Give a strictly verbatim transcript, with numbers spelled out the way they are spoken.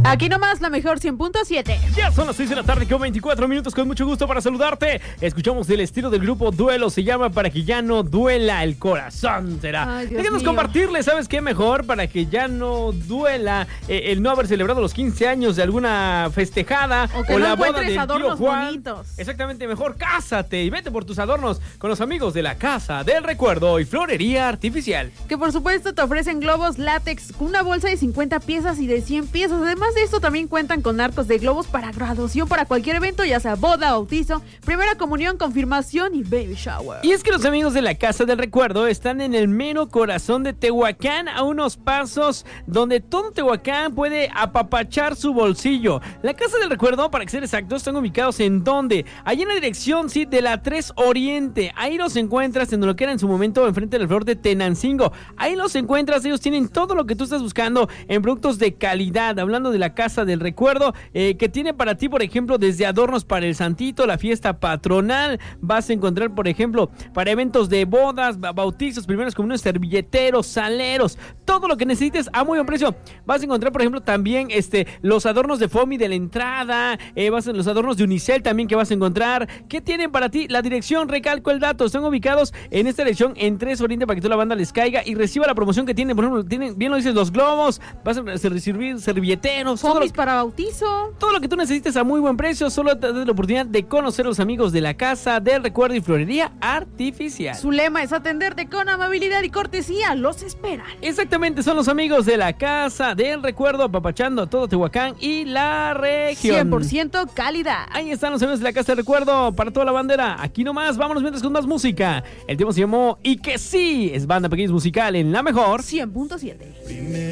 Aquí nomás la mejor cien punto siete. Ya son las seis de la tarde con veinticuatro minutos, con mucho gusto para saludarte. Escuchamos el estilo del grupo Duelo, se llama Para que ya no duela el corazón, será. Ay, Dios Déjanos mío. compartirle, ¿sabes qué mejor? Para que ya no duela eh, el no haber celebrado los quince años de alguna festejada O que o no la boda encuentres del tío adornos Juan. bonitos. Exactamente, mejor cásate y vete por tus adornos con los amigos de la Casa del Recuerdo y Florería Artificial. Que por supuesto te ofrecen globos látex con una bolsa de cincuenta piezas y de cien piezas. Además de esto también cuentan con arcos de globos para graduación para cualquier evento, ya sea boda, bautizo, primera comunión, confirmación y baby shower. Y es que los amigos de la Casa del Recuerdo están en el mero corazón de Tehuacán, a unos pasos donde todo Tehuacán puede apapachar su bolsillo. La Casa del Recuerdo, para ser exactos, están ubicados en donde, allí en la dirección sí, de la tres Oriente. Ahí los encuentras en lo que era en su momento enfrente del flor de Tenancingo. Ahí los encuentras, ellos tienen todo lo que tú estás buscando en productos de calidad. Hablando de la Casa del Recuerdo, eh, que tiene para ti, por ejemplo, desde adornos para el Santito, la fiesta patronal. Vas a encontrar, por ejemplo, para eventos de bodas, bautizos, primeros comuniones, servilleteros, saleros, todo lo que necesites a muy buen precio. Vas a encontrar, por ejemplo, también este, los adornos de foamy de la entrada, eh, vas a, los adornos de unicel también que vas a encontrar. ¿Qué tienen para ti? La dirección, recalco el dato, están ubicados en esta dirección en tres Oriente para que toda la banda les caiga y reciba la promoción que tienen. Por ejemplo, tienen, bien lo dices, los globos, vas a recibir servilleteros, todo lo, Fomis para bautizo. todo lo que tú necesites a muy buen precio. Solo te das la oportunidad de conocer a los amigos de la Casa del Recuerdo y Florería Artificial. Su lema es atenderte con amabilidad y cortesía. Los esperan. Exactamente, son los amigos de la Casa del Recuerdo, apapachando a todo Tehuacán y la región. cien por ciento calidad. Ahí están los amigos de la Casa del Recuerdo para toda la bandera. Aquí nomás, vámonos mientras con más música. El tema se llamó Y que sí, es Banda Pequeños Musical en la mejor cien punto siete.